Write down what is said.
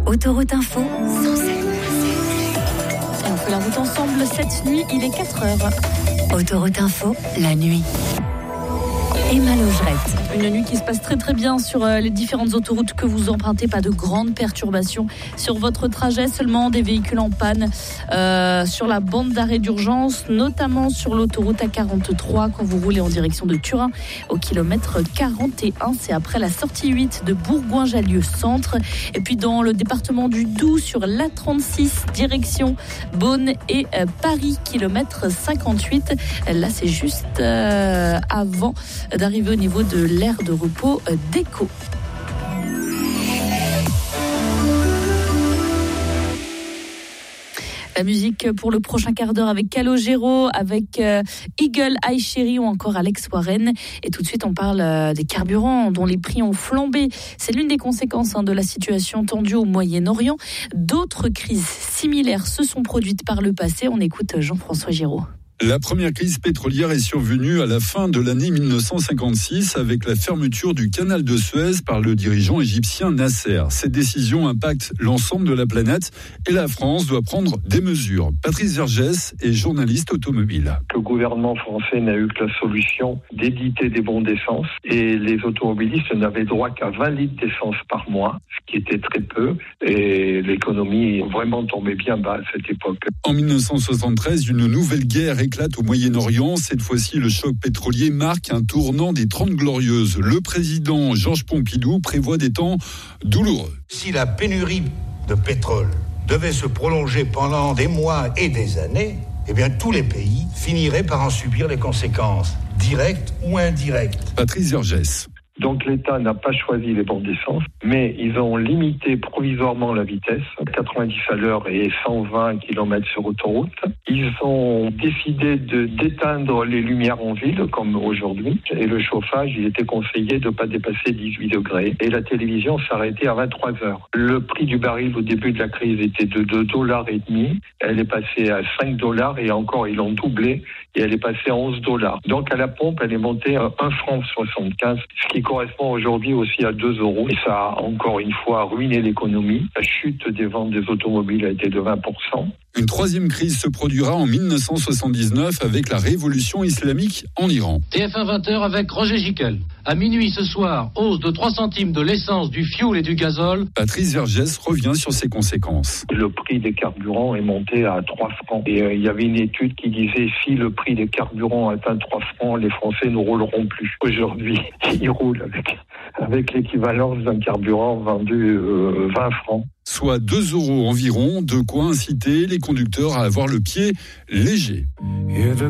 Autoroute Info, Et on fait la route ensemble cette nuit, il est 4h. Autoroute Info, la nuit. Emma Logerette. Une nuit qui se passe très très bien sur les différentes autoroutes que vous empruntez. Pas de grandes perturbations sur votre trajet, seulement des véhicules en panne sur la bande d'arrêt d'urgence, notamment sur l'autoroute A43 quand vous roulez en direction de Turin au kilomètre 41. C'est après la sortie 8 de Bourgoin-Jallieu centre. Et puis dans le département du Doubs sur l'A36 direction Beaune et Paris, kilomètre 58. Là c'est juste avant d'arriver au niveau de l'aire de repos d'Éco. La musique pour le prochain quart d'heure avec Calogero, avec Eagle Eye Cherry ou encore Alex Warren. Et tout de suite, on parle des carburants dont les prix ont flambé. C'est l'une des conséquences de la situation tendue au Moyen-Orient. D'autres crises similaires se sont produites par le passé. On écoute Jean-François Giraud. La première crise pétrolière est survenue à la fin de l'année 1956 avec la fermeture du canal de Suez par le dirigeant égyptien Nasser. Cette décision impacte l'ensemble de la planète et la France doit prendre des mesures. Patrice Vergès est journaliste automobile. Le gouvernement français n'a eu que la solution d'éditer des bons d'essence et les automobilistes n'avaient droit qu'à 20 litres d'essence par mois, ce qui était très peu, et l'économie vraiment tombait bien bas à cette époque. En 1973, une nouvelle guerre éclate au Moyen-Orient. Cette fois-ci, le choc pétrolier marque un tournant des 30 glorieuses. Le président Georges Pompidou prévoit des temps douloureux. Si la pénurie de pétrole devait se prolonger pendant des mois et des années, eh bien tous les pays finiraient par en subir les conséquences, directes ou indirectes. Patrice Vergès. Donc l'État n'a pas choisi les bornes d'essence, mais ils ont limité provisoirement la vitesse, 90 à l'heure et 120 km sur autoroute. Ils ont décidé d'éteindre les lumières en ville, comme aujourd'hui, et le chauffage, il était conseillé de ne pas dépasser 18 degrés. Et la télévision s'arrêtait à 23 heures. Le prix du baril au début de la crise était de $2,50. Elle est passée à $5 et encore, ils l'ont doublé et elle est passée à $11. Donc à la pompe, elle est montée à 1,75 $, ce qui correspond aujourd'hui aussi à 2 €. Et ça a encore une fois ruiné l'économie. La chute des ventes des automobiles a été de 20%. Une troisième crise se produira en 1979 avec la révolution islamique en Iran. TF1 20h avec Roger Gicquel. À minuit ce soir, hausse de 3 centimes de l'essence, du fioul et du gazole. Patrice Vergès revient sur ses conséquences. Le prix des carburants est monté à 3 francs. Et il y avait une étude qui disait si le prix des carburants atteint 3 francs, les Français ne rouleront plus. Aujourd'hui, ils roulent avec l'équivalence d'un carburant vendu 20 francs. Soit 2 € environ, de quoi inciter les conducteurs à avoir le pied léger.